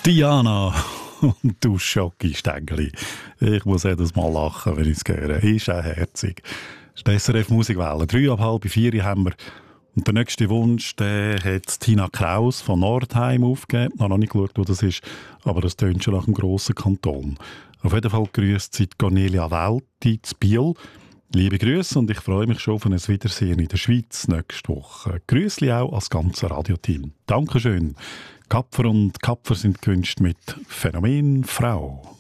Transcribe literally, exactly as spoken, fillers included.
Diana und du Schoki-Stängeli. Ich muss jedes Mal lachen, wenn ich es höre. Ist auch herzig. Das ist die S R F Musikwelle. Drei ab halb vier haben wir. Und der nächste Wunsch, den hat Tina Kraus von Nordheim aufgegeben. Ich habe noch nicht geschaut, wo das ist, aber das tönt schon nach einem grossen Kanton. Auf jeden Fall grüßt sie Cornelia Welti zu Biel. Liebe Grüße und ich freue mich schon auf ein Wiedersehen in der Schweiz nächste Woche. Grüßli auch als ganze Radioteam. Dankeschön. Kapfer und Kapfer sind gewünscht mit Phänomen Frau.